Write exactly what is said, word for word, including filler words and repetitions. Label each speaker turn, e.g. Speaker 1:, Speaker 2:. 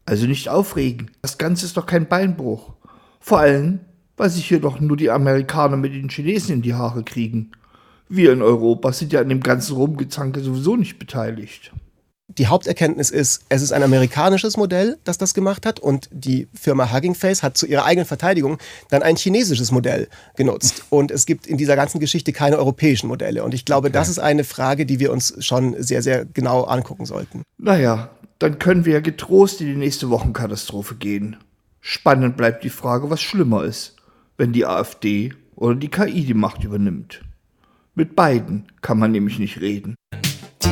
Speaker 1: Also nicht aufregen. Das Ganze ist doch kein Beinbruch. Vor allem, weil sich hier doch nur die Amerikaner mit den Chinesen in die Haare kriegen. Wir in Europa sind ja an dem ganzen Rumgezanke sowieso nicht beteiligt.
Speaker 2: Die Haupterkenntnis ist, es ist ein amerikanisches Modell, das das gemacht hat, und die Firma Hugging Face hat zu ihrer eigenen Verteidigung dann ein chinesisches Modell genutzt. Und es gibt in dieser ganzen Geschichte keine europäischen Modelle. Und ich glaube, okay. das ist eine Frage, die wir uns schon sehr, sehr genau angucken sollten.
Speaker 1: Naja, dann können wir ja getrost in die nächste Wochenkatastrophe gehen. Spannend bleibt die Frage, was schlimmer ist, wenn die AfD oder die K I die Macht übernimmt. Mit beiden kann man nämlich nicht reden.